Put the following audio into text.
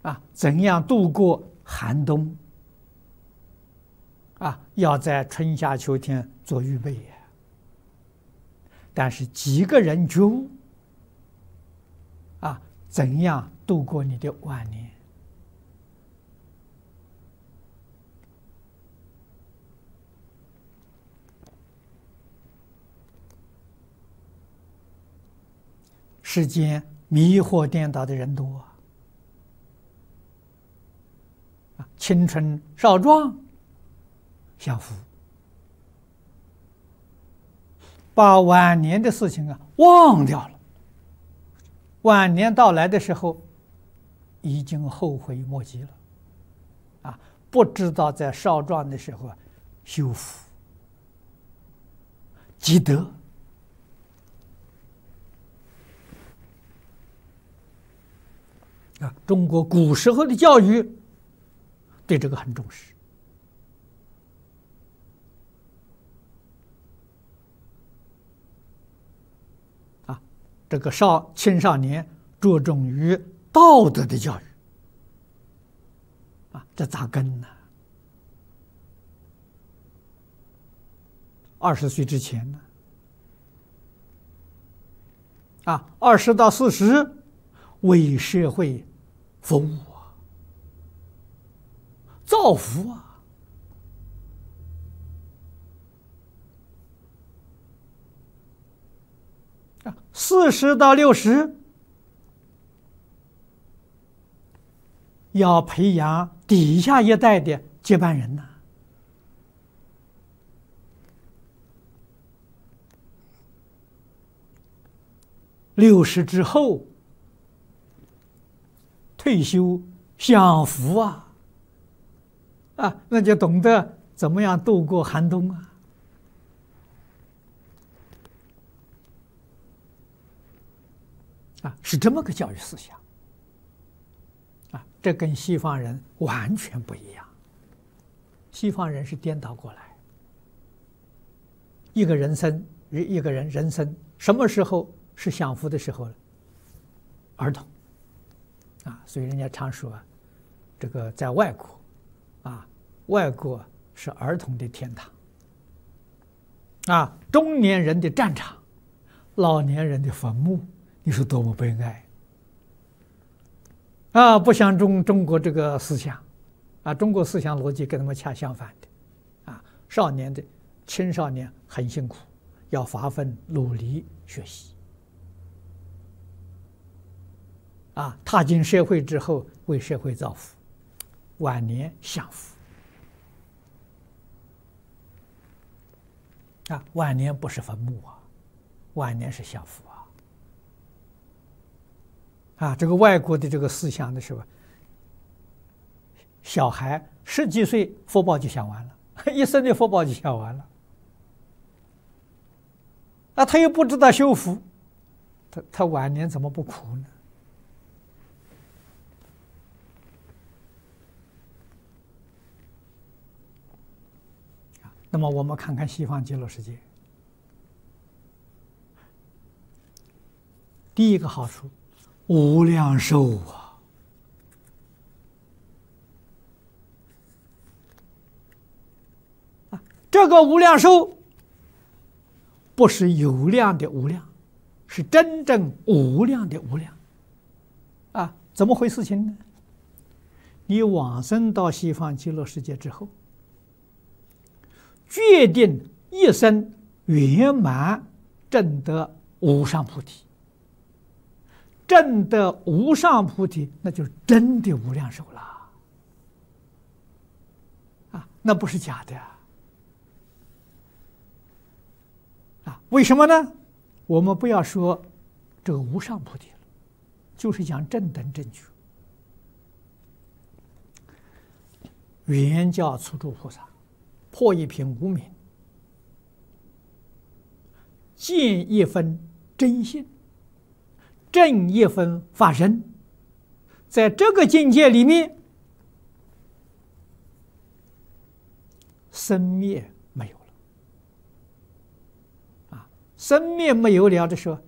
怎样度过寒冬？要在春夏秋天做预备呀。但是几个人觉悟，怎样度过你的晚年？世间迷惑颠倒的人多青春少壮享福，把晚年的事情忘掉了。晚年到来的时候，已经后悔莫及了，不知道在少壮的时候修福积德。中国古时候的教育对这个很重视。这个青少年着重于道德的教育，这扎根呢。20岁之前呢，20到40为社会服务造福40到60要培养底下一代的接班人呢。60之后退休享福那就懂得怎么样度过寒冬是这么个教育思想这跟西方人完全不一样。西方人是颠倒过来，一个人生什么时候是享福的时候呢？儿童所以人家常说这个在外国外国是儿童的天堂中年人的战场，老年人的坟墓，你说多么悲哀不像中国这个思想中国思想逻辑跟他们恰相反的青少年很辛苦，要发奋努力学习踏进社会之后为社会造福，晚年享福晚年不是坟墓晚年是享福这个外国的这个思想的时候，小孩10几岁福报就享完了，一生的福报就享完了他又不知道修福，他晚年怎么不苦呢？那么我们看看西方极乐世界，第一个好处，无量寿这个无量寿不是有量的无量，是真正无量的无量怎么回事情呢？你往生到西方极乐世界之后，决定一生圆满证得无上菩提，证得无上菩提，那就是真的无量寿了那不是假的为什么呢？我们不要说这个无上菩提了，就是讲正等正觉。圆教初住菩萨破一品无明，见一分真性，正一分法身，在这个境界里面，生灭没有了生灭没有了的时候，